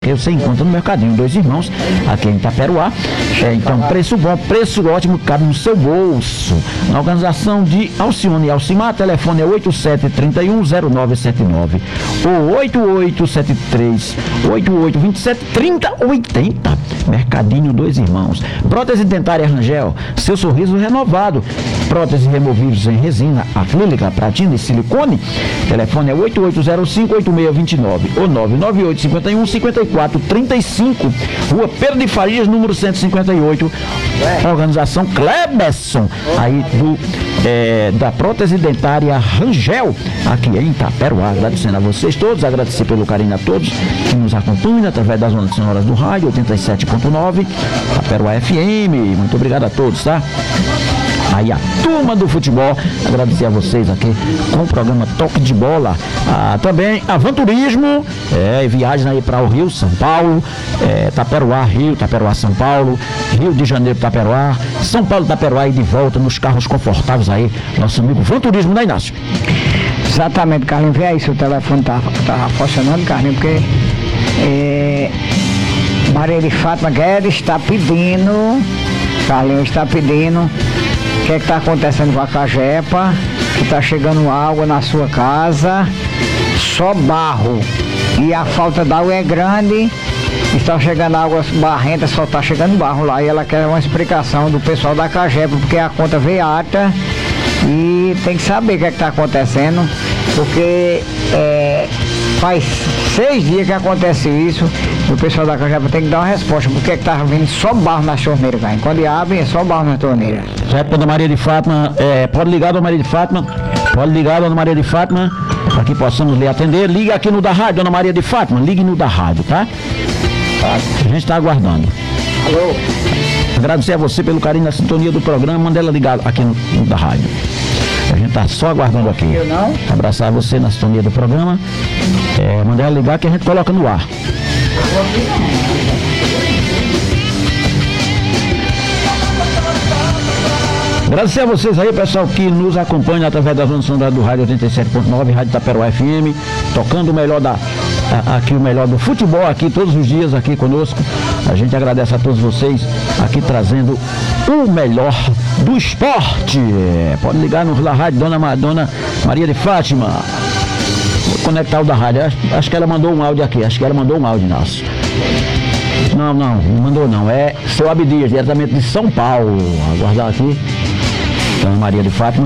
porque você encontra no Mercadinho Dois Irmãos, aqui em Itaperuá. Então, preço bom, preço ótimo, cabe no seu bolso. Na organização de Alcione e Alcimar, telefone é 87310979 ou 8873-8827-3080. Mercadinho Dois Irmãos. Prótese dentária Rangel, seu sorriso renovado. Prótese removíveis em resina, acrílica, platina e silicone. Telefone é 8805-8629 ou 998-51-5435. Rua Pedro de Farias, número 158. Organização Kleberson, aí da prótese dentária Rangel, aqui em Itaperuá. Agradecendo a vocês todos, agradecer pelo carinho a todos que nos acompanham através das ondas sonoras do rádio 87.9 Itaperuá FM. Muito obrigado a todos, tá? Aí a turma do futebol, agradecer a vocês aqui com o programa Toque de Bola. Também Avanturismo, viagem aí para o Rio, São Paulo, Itaperuá, Rio, Itaperuá, São Paulo, Rio de Janeiro, Itaperuá, São Paulo, Itaperuá e de volta nos carros confortáveis aí, nosso amigo Avanturismo, né, Inácio? Exatamente, Carlinhos, vê aí se o telefone tá funcionando, Carlinhos, porque Maria de Fátima Guedes está pedindo, Carlinhos está pedindo, o que está acontecendo com a Cagepa, que está chegando água na sua casa, só barro, e a falta d'água é grande, está chegando água barrenta, só está chegando barro lá, e ela quer uma explicação do pessoal da Cagepa, porque a conta veio alta, e tem que saber o que está acontecendo, porque faz 6 dias que acontece isso, e o pessoal da Cagepa tem que dar uma resposta, porque está vindo só barro na torneira, cara. Quando abre, é só barro na torneira. Certo, Dona Maria de Fátima, pode ligar, Dona Maria de Fátima, para que possamos lhe atender. Liga aqui no da rádio, Dona Maria de Fátima, ligue no da rádio, tá? A gente está aguardando. Alô? Agradecer a você pelo carinho na sintonia do programa, manda ela ligar aqui no da rádio. A gente tá só aguardando aqui. Eu não? Abraçar você na sintonia do programa. Manda ela ligar que a gente coloca no ar. Agradecer a vocês aí, pessoal, que nos acompanha através das ondas sonoras do rádio 87.9, Rádio Itaperuá FM, tocando o melhor aqui o melhor do futebol aqui todos os dias aqui conosco. A gente agradece a todos vocês aqui trazendo o melhor do esporte. Pode ligar no da rádio, Dona Maria de Fátima. Vou conectar o da rádio. Acho que ela mandou um áudio aqui. Nosso. Não mandou não. É seu Abdias, diretamente de São Paulo. Aguardar aqui. Dona Maria de Fátima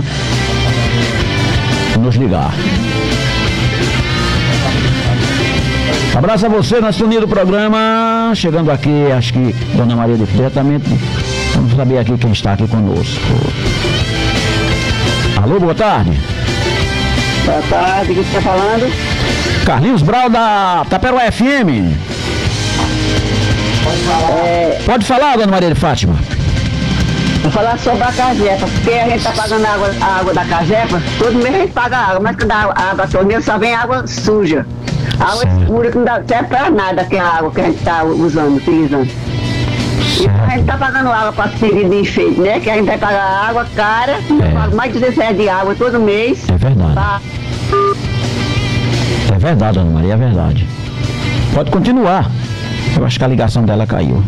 nos ligar. Abraço a você na sintonia do programa. Chegando aqui, acho que Dona Maria de diretamente. Vamos saber aqui quem está aqui conosco. Alô, boa tarde. Boa tarde, quem está falando? Carlinhos Brau da Itaperuá FM. Pode falar, Dona Maria de Fátima. Vou falar sobre a Cagepa, porque a gente está pagando a água da Cagepa, todo mês a gente paga água, mas quando a água da torneira só vem água suja. Água escura que não dá serve para nada, que é a água que a gente está utilizando. Então a gente está pagando água para servir de enfeite, né? Que a gente vai pagar água cara, paga mais de 16 de água todo mês. É verdade. É verdade, Dona Maria, é verdade. Pode continuar. Eu acho que a ligação dela caiu.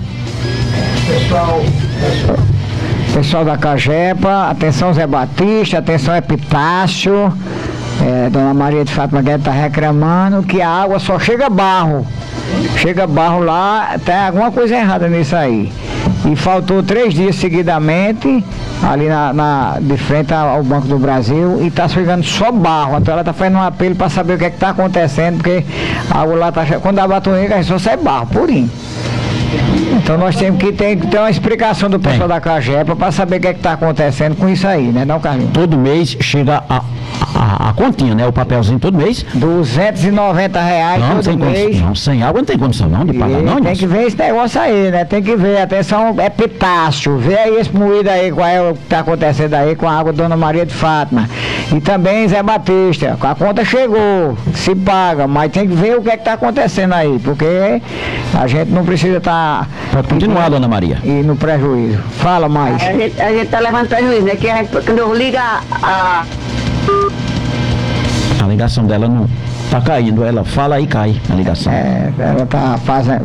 Pessoal da Cagepa, atenção Zé Batista, atenção Epitácio, Dona Maria de Fátima Guedes está reclamando que a água só chega barro. Chega barro lá, tem alguma coisa errada nisso aí. E faltou 3 dias seguidamente, ali de frente ao Banco do Brasil, e está chegando só barro. Então ela está fazendo um apelo para saber o que é que está acontecendo, porque a água lá está chegando. Quando a batoneira, só sai barro, purinho. Então nós temos que ter uma explicação do pessoal da Cagepa para saber o que é que está acontecendo com isso aí, né, não, Carlinhos? Todo mês chega a continha, né? O papelzinho todo mês. R$290 todo mês. Não, sem água não tem condição não de pagar, não. Tem que ver esse negócio aí, né? Tem que ver, atenção, Epitácio. Vê aí esse moído aí, qual é o que está acontecendo aí com a água da Dona Maria de Fátima. E também Zé Batista, a conta chegou, se paga, mas tem que ver o que é que está acontecendo aí, porque a gente não precisa estar... Pode continuar, Dona Maria. E no prejuízo. Fala mais. A gente está levando prejuízo, né? Que quando eu ligo a ligação dela não tá caindo, ela fala e cai a ligação. Ela tá fazendo.